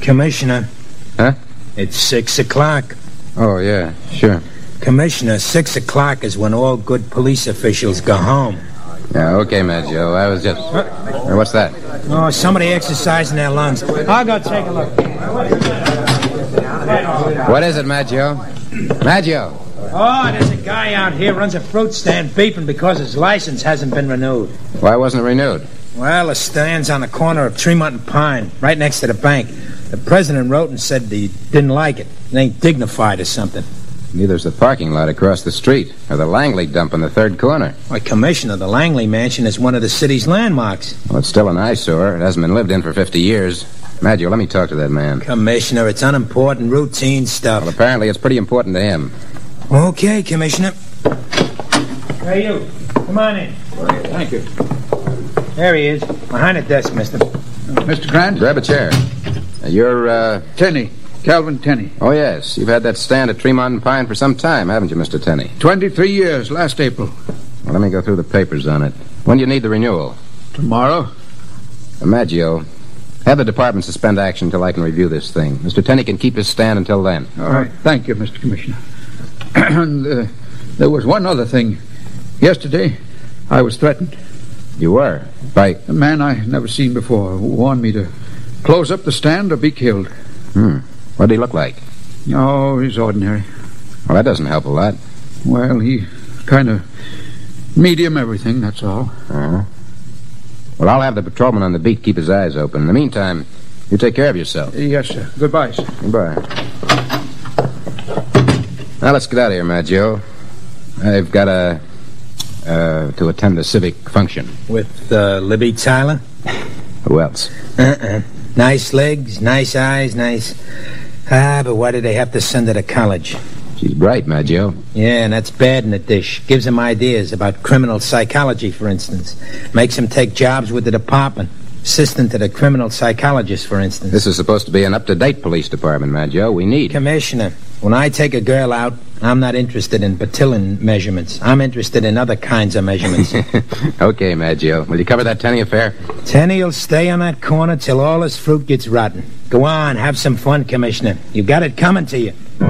Commissioner. Huh? It's 6 o'clock. Oh, yeah, sure. Commissioner, 6 o'clock is when all good police officials go home. Yeah, okay, Maggio. I was just... What's that? Oh, somebody exercising their lungs. I'll go take a look. What is it, Maggio? Maggio! Oh, there's a guy out here runs a fruit stand beeping because his license hasn't been renewed. Why wasn't it renewed? Well, the stand's on the corner of Tremont and Pine, right next to the bank. The president wrote and said he didn't like it. It ain't dignified or something. Neither's the parking lot across the street, or the Langley dump in the third corner. Why, Commissioner, the Langley Mansion is one of the city's landmarks. Well, it's still an eyesore. It hasn't been lived in for 50 years. Maggio, let me talk to that man. Commissioner, it's unimportant, routine stuff. Well, apparently it's pretty important to him. Okay, Commissioner. Hey, you. Come on in. Thank you. There he is, behind the desk, mister. Mr. Grant? Grab a chair. You're, Tenney. Calvin Tenney. Oh, yes. You've had that stand at Tremont and Pine for some time, haven't you, Mr. Tenney? 23 years, last April. Well, let me go through the papers on it. When do you need the renewal? Tomorrow? Maggio, have the department suspend action until I can review this thing. Mr. Tenney can keep his stand until then. All right. Thank you, Mr. Commissioner. And there was one other thing. Yesterday, I was threatened. You were? By... A man I never seen before who warned me to close up the stand or be killed. What did he look like? Oh, he's ordinary. Well, that doesn't help a lot. Well, he kind of medium everything, that's all. Uh-huh. Well, I'll have the patrolman on the beat keep his eyes open. In the meantime, you take care of yourself. Yes, sir. Goodbye, sir. Goodbye. Now, let's get out of here, Maggio. I've got to attend a civic function. With Libby Tyler? Who else? Nice legs, nice eyes, nice... but why did they have to send her to college? She's bright, Maggio. Yeah, and that's bad in a dish. Gives him ideas about criminal psychology, for instance. Makes him take jobs with the department. Assistant to the criminal psychologist, for instance. This is supposed to be an up-to-date police department, Maggio. We need... Commissioner, when I take a girl out, I'm not interested in Bertillon measurements. I'm interested in other kinds of measurements. Okay, Maggio. Will you cover that Tenney affair? Tenney'll stay on that corner till all his fruit gets rotten. Go on, have some fun, Commissioner. You got it coming to you.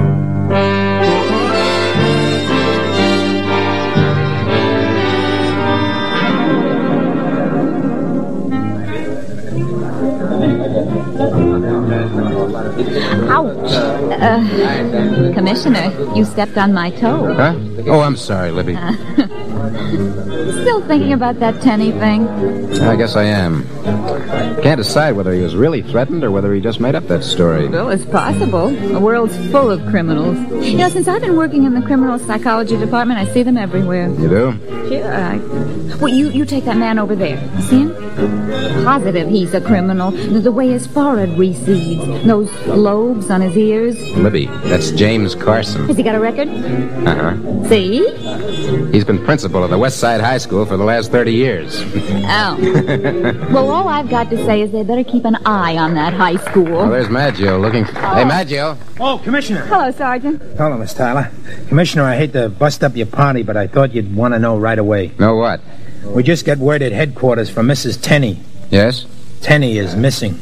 Ouch. Commissioner, you stepped on my toe. Huh? Oh, I'm sorry, Libby. Still thinking about that Tenney thing? I guess I am. Can't decide whether he was really threatened or whether he just made up that story. Well, it's possible. The world's full of criminals. You know, since I've been working in the criminal psychology department, I see them everywhere. You do? Sure. Well, you take that man over there. You see him? Positive he's a criminal. The way his forehead recedes. Those lobes on his ears. Libby, that's James Carson. Has he got a record? Uh-huh. See? He's been principal of the West Side High School for the last 30 years. Oh. Well, all I've got to say is they better keep an eye on that high school. Well, there's Maggio looking... Hey, Maggio. Oh, Commissioner. Hello, Sergeant. Hello, Miss Tyler. Commissioner, I hate to bust up your party, but I thought you'd want to know right away. Know what? We just got word at headquarters from Mrs. Tenney. Yes? Tenney is missing.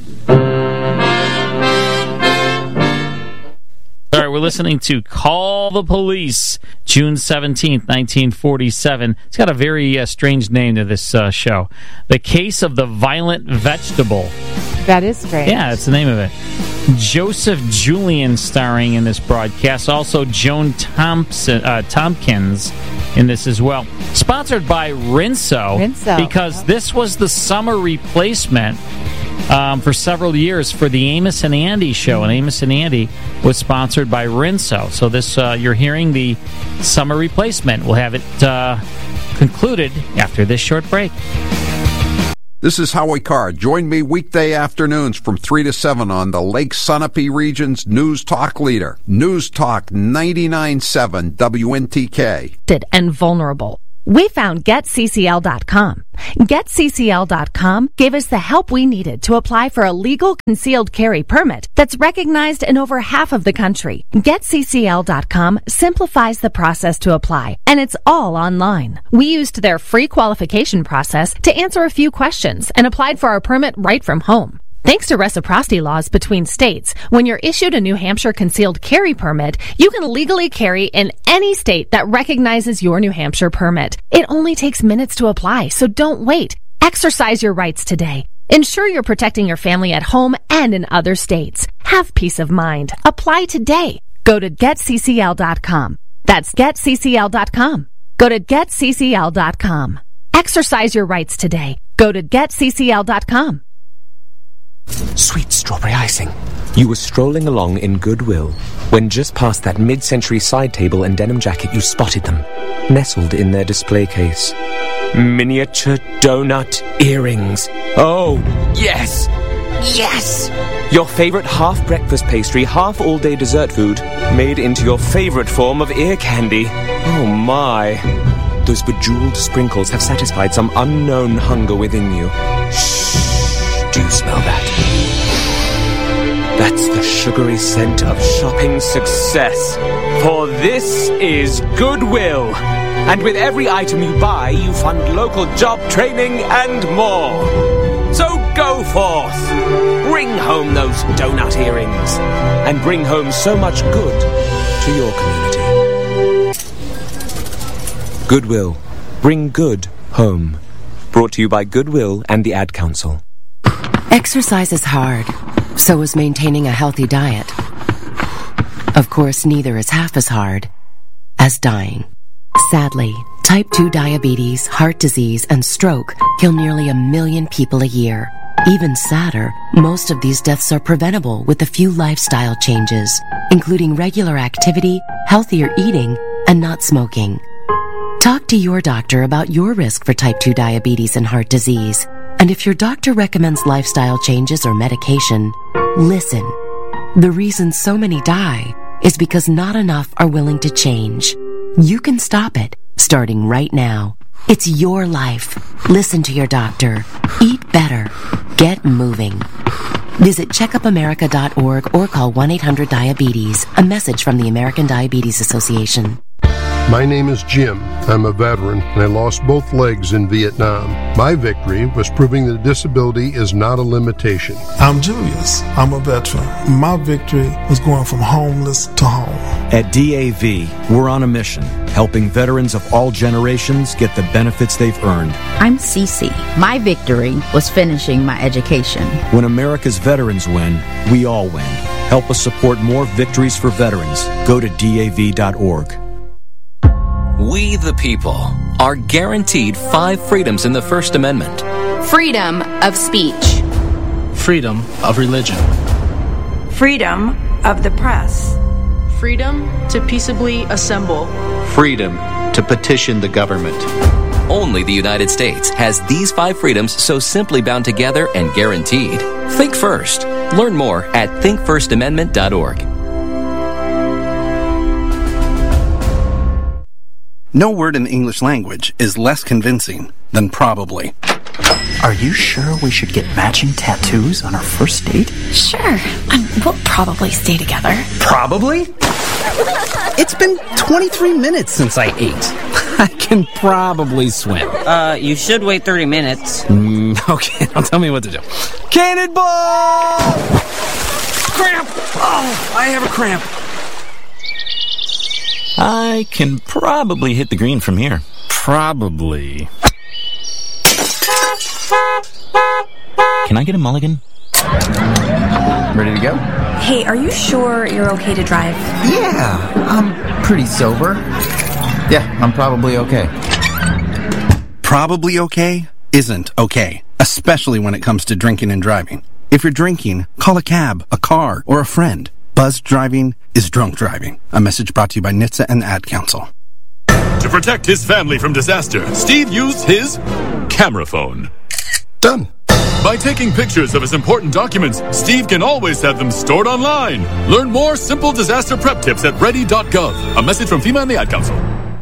All right, we're listening to Call the Police, June 17th, 1947. It's got a very strange name to this show. The Case of the Violent Vegetable. That is strange. Yeah, that's the name of it. Joseph Julian starring in this broadcast. Also, Joan Tompkins in this as well. Sponsored by Rinso. Because this was the summer replacement for several years for the Amos and Andy show. And Amos and Andy was sponsored by Rinso. So this, you're hearing the summer replacement. We'll have it concluded after this short break. This is Howie Carr. Join me weekday afternoons from 3 to 7 on the Lake Sunapee region's News Talk leader. News Talk 99.7 WNTK. And vulnerable. We found GetCCL.com. GetCCL.com gave us the help we needed to apply for a legal concealed carry permit that's recognized in over half of the country. GetCCL.com simplifies the process to apply, and it's all online. We used their free qualification process to answer a few questions and applied for our permit right from home. Thanks to reciprocity laws between states, when you're issued a New Hampshire concealed carry permit, you can legally carry in any state that recognizes your New Hampshire permit. It only takes minutes to apply, so don't wait. Exercise your rights today. Ensure you're protecting your family at home and in other states. Have peace of mind. Apply today. Go to getccl.com. That's getccl.com. Go to getccl.com. Exercise your rights today. Go to getccl.com. Sweet strawberry icing. You were strolling along in Goodwill when just past that mid-century side table and denim jacket you spotted them, nestled in their display case. Miniature donut earrings. Oh, yes! Yes! Your favorite half-breakfast pastry, half-all-day dessert food, made into your favorite form of ear candy. Oh, my. Those bejeweled sprinkles have satisfied some unknown hunger within you. Shh. Do you smell that? That's the sugary scent of shopping success. For this is Goodwill. And with every item you buy, you fund local job training and more. So go forth. Bring home those donut earrings. And bring home so much good to your community. Goodwill. Bring good home. Brought to you by Goodwill and the Ad Council. Exercise is hard, so is maintaining a healthy diet. Of course, neither is half as hard as dying. Sadly, type 2 diabetes, heart disease, and stroke kill nearly 1 million people a year. Even sadder, most of these deaths are preventable with a few lifestyle changes, including regular activity, healthier eating, and not smoking. Talk to your doctor about your risk for type 2 diabetes and heart disease. And if your doctor recommends lifestyle changes or medication, listen. The reason so many die is because not enough are willing to change. You can stop it, starting right now. It's your life. Listen to your doctor. Eat better. Get moving. Visit checkupamerica.org or call 1-800-DIABETES. A message from the American Diabetes Association. My name is Jim. I'm a veteran, and I lost both legs in Vietnam. My victory was proving that disability is not a limitation. I'm Julius. I'm a veteran. My victory was going from homeless to home. At DAV, we're on a mission, helping veterans of all generations get the benefits they've earned. I'm Cece. My victory was finishing my education. When America's veterans win, we all win. Help us support more victories for veterans. Go to DAV.org. We, the people, are guaranteed 5 freedoms in the First Amendment. Freedom of speech. Freedom of religion. Freedom of the press. Freedom to peaceably assemble. Freedom to petition the government. Only the United States has these 5 freedoms so simply bound together and guaranteed. Think first. Learn more at thinkfirstamendment.org. No word in the English language is less convincing than probably. Are you sure we should get matching tattoos on our first date? Sure. We'll probably stay together. Probably? It's been 23 minutes since I ate. I can probably swim. You should wait 30 minutes. Okay, now tell me what to do. Cannonball! Cramp! Oh, I have a cramp. I can probably hit the green from here. Probably. Can I get a mulligan? Ready to go? Hey, are you sure you're okay to drive? Yeah, I'm pretty sober. Yeah, I'm probably okay. Probably okay isn't okay, especially when it comes to drinking and driving. If you're drinking, call a cab, a car, or a friend. Buzzed driving is drunk driving. A message brought to you by NHTSA and the Ad Council. To protect his family from disaster, Steve used his camera phone. Done. By taking pictures of his important documents, Steve can always have them stored online. Learn more simple disaster prep tips at ready.gov. A message from FEMA and the Ad Council.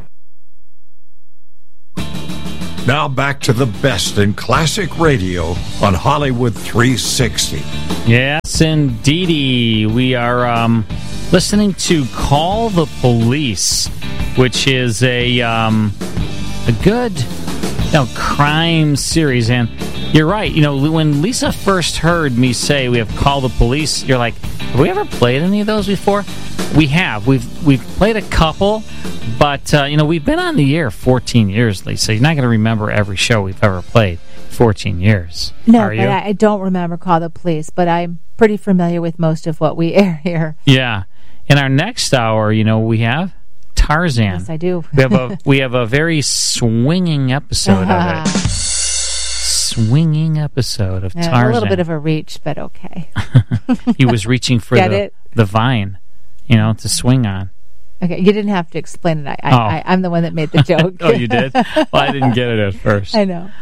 Now back to the best in classic radio on Hollywood 360. Yes, indeedy. We are listening to Call the Police, which is a good crime series. And you're right. You know, when Lisa first heard me say we have Call the Police, you're like, have we ever played any of those before? We have. We've played a couple, but, we've been on the air 14 years, Lisa. You're not going to remember every show we've ever played 14 years. No, but I don't remember Call the Police, but I'm pretty familiar with most of what we air here. Yeah. In our next hour, we have Tarzan. Yes, I do. we have a very swinging episode of it. Swinging episode of Tarzan. A little bit of a reach, but okay. He was reaching for the vine, to swing on. Okay, you didn't have to explain it. I'm the one that made the joke. Oh, you did? Well, I didn't get it at first. I know.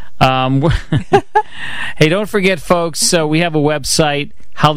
Hey, don't forget, folks, we have a website,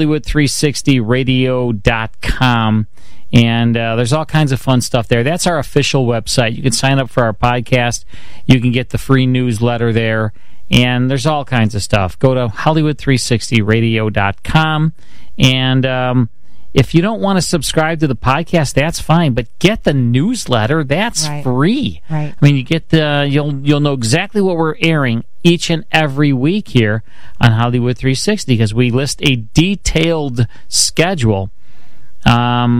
Hollywood360radio.com, and there's all kinds of fun stuff there. That's our official website. You can sign up for our podcast. You can get the free newsletter there, and there's all kinds of stuff. Go to Hollywood360radio.com, and if you don't want to subscribe to the podcast, that's fine, but get the newsletter. That's free. Right. I mean, you get you'll know exactly what we're airing each and every week here on Hollywood 360 because we list a detailed schedule. So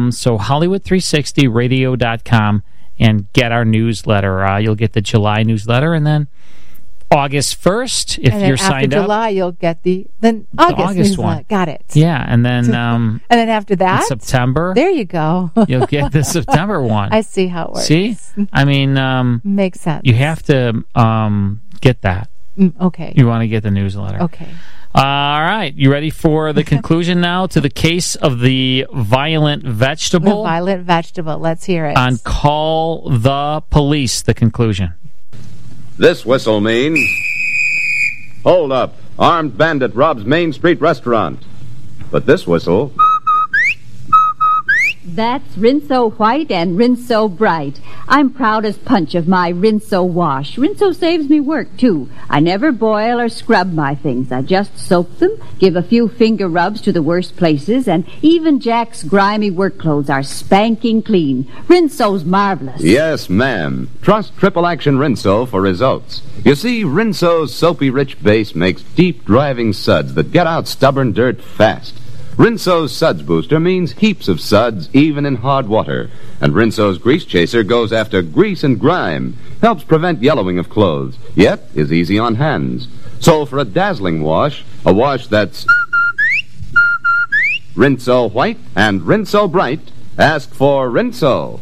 Hollywood360radio.com and get our newsletter. You'll get the July newsletter, and then August 1st, if you're signed up. After July, you'll get the August one. Got it. Yeah, and then... and then after that? September. There you go. You'll get the September one. I see how it works. See? I mean... makes sense. You have to get that. Okay. You want to get the newsletter. Okay. All right. You ready for the conclusion now to the case of the violent vegetable? The violent vegetable. Let's hear it. On Call the Police, the conclusion. This whistle means... Hold up. Armed bandit robs Main Street restaurant. But this whistle... That's Rinso White and Rinso Bright. I'm proud as punch of my Rinso wash. Rinso saves me work, too. I never boil or scrub my things. I just soak them, give a few finger rubs to the worst places, and even Jack's grimy work clothes are spanking clean. Rinso's marvelous. Yes, ma'am. Trust Triple Action Rinso for results. You see, Rinso's soapy-rich base makes deep driving suds that get out stubborn dirt fast. Rinso's Suds Booster means heaps of suds, even in hard water. And Rinso's Grease Chaser goes after grease and grime, helps prevent yellowing of clothes, yet is easy on hands. So for a dazzling wash, a wash that's Rinso White and Rinso Bright, ask for Rinso.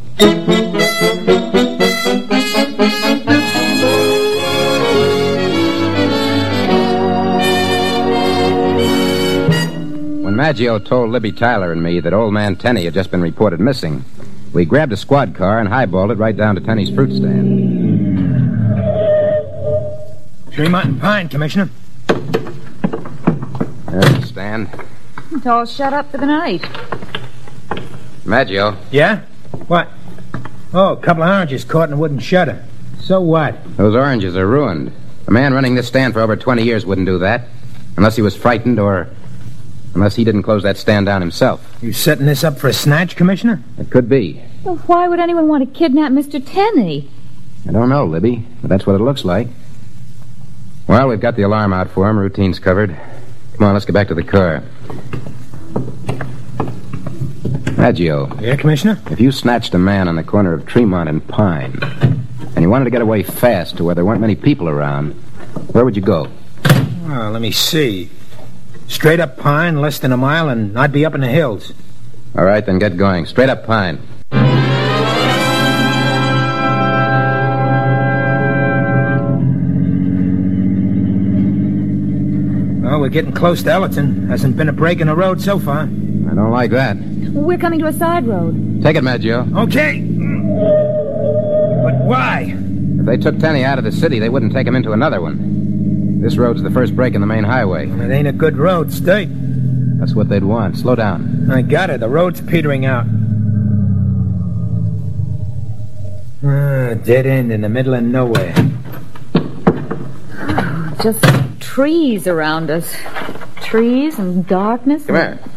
Maggio told Libby Tyler and me that old man Tenney had just been reported missing. We grabbed a squad car and highballed it right down to Tenney's fruit stand. Tremont and Pine, Commissioner. There's the stand. It's all shut up for the night. Maggio. Yeah? What? Oh, a couple of oranges caught in a wooden shutter. So what? Those oranges are ruined. A man running this stand for over 20 years wouldn't do that. Unless he was frightened or... unless he didn't close that stand down himself. You setting this up for a snatch, Commissioner? It could be. Well, why would anyone want to kidnap Mr. Tenney? I don't know, Libby, but that's what it looks like. Well, we've got the alarm out for him. Routine's covered. Come on, let's get back to the car. Maggio. Yeah, Commissioner? If you snatched a man on the corner of Tremont and Pine, and you wanted to get away fast to where there weren't many people around, where would you go? Oh, let me see. Straight up Pine, less than a mile, and I'd be up in the hills. All right, then get going. Straight up Pine. Well, we're getting close to Ellerton. Hasn't been a break in the road so far. I don't like that. We're coming to a side road. Take it, Maggio. Okay. But why? If they took Tenney out of the city, they wouldn't take him into another one. This road's the first break in the main highway. It ain't a good road, straight. That's what they'd want. Slow down. I got it. The road's petering out. Dead end in the middle of nowhere. Just trees around us. Trees and darkness. Come here.